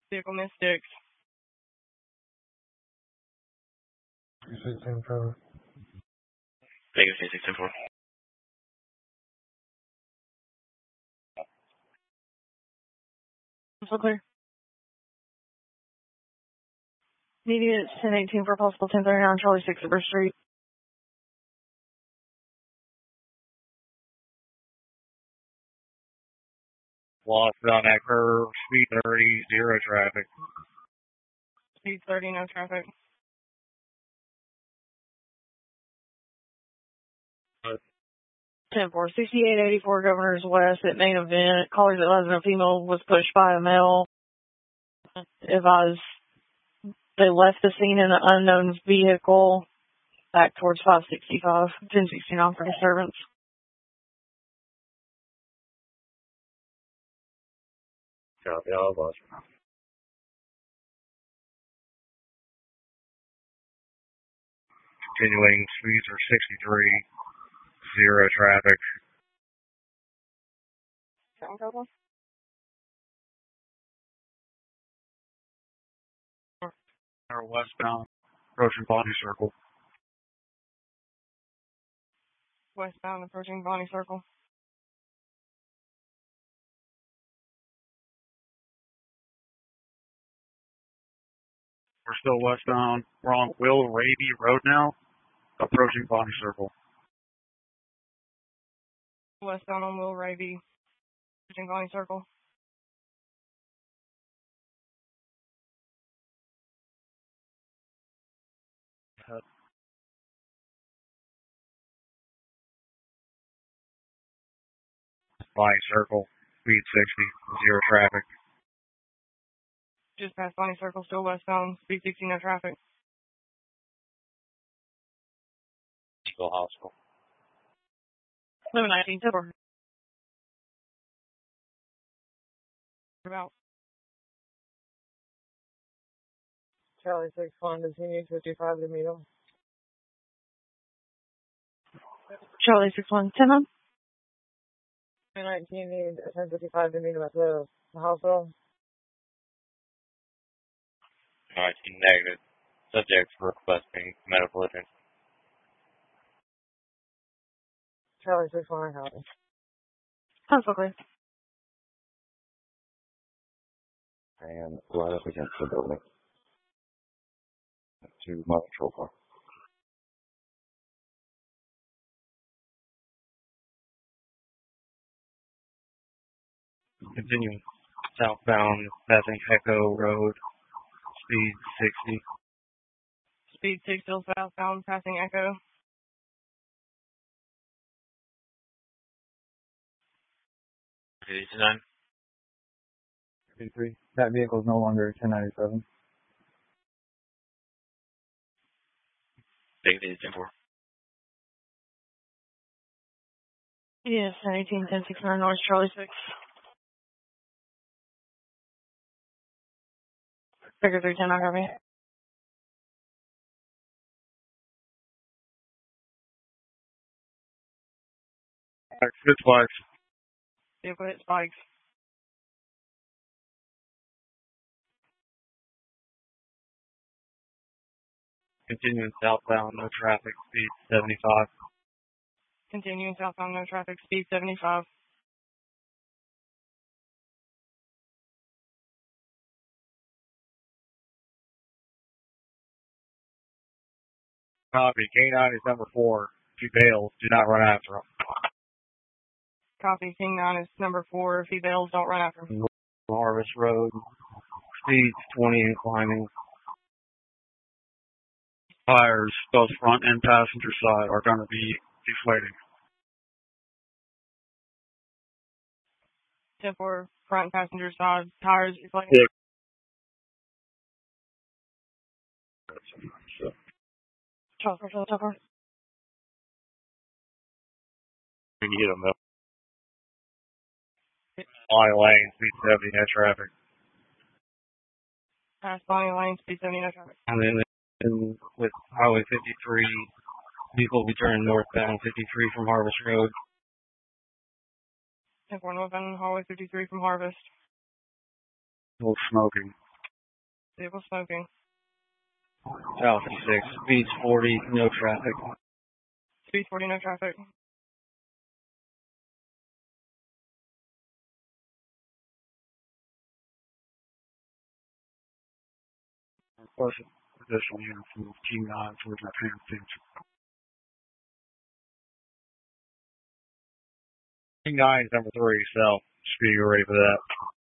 Vehicle Mystics. 610 Vegas 610-4. So clear. Immediate 1018 for possible 1039 Charlie 6 River Street. Lost on that curve, speed 30, zero traffic. Speed 30, no traffic. 10-4, 6884 Governors West at main event. Callers advising a female was pushed by a male. Advised they left the scene in an unknown vehicle back towards 565, 1069 for disturbance. Copy, all of us. Continuing, speeds are 63, zero traffic. Or westbound, approaching Bonnie Circle. Westbound approaching Bonnie Circle. We're still westbound. We're on Will Raby Road now, approaching Bonnie Circle. Westbound on Will Raby, approaching Bonnie Circle. Bonnie Circle, speed 60, zero traffic. Just past Bonnie Circle, still westbound, speed 60, no traffic. Eagle Hospital. 1119, Silver. About. Charlie 6-1, continue 55 to Middle. Charlie 6-1, 10 on. 19, need 1055 to Middle at the hospital. 19 negative. Subjects requesting medical attention. Charlie 6-1, copy. Perfectly. and right up against the building to my patrol car. Continuing southbound, passing Echo Road, speed 60. Speed 6 still southbound, passing Echo. $89. 53. That vehicle is no longer 1097. Take the 10-4. Yes, 18, 1069 North Charlie 6. Figure 310, I copy. Good spikes. Vehicle hit spikes. Continuing southbound, no traffic, speed 75. Continuing southbound, no traffic, speed 75. Copy. K9 is number 4. If he bails, do not run after him. Copy. King 9 is number 4. If he bails, don't run after him. Harvest Road, speed 20 and climbing. Tires, both front and passenger side, are going to be deflating. 10-4, front passenger side, tires deflating. Yeah. Charles, 10-4. Can you get them up? Bonnie Lane, speed 70, no traffic. Past Bonnie Lane, speed 70, no traffic. And then with Highway 53, vehicle will be turning northbound 53 from Harvest Road. 10-4 northbound, Highway 53 from Harvest. No smoking. Vehicle smoking. South 56, speeds 40, no traffic. Speed 40, no traffic. Perfect. Additional unit from G9 towards my parents. G9 is number 3, so just be ready for that.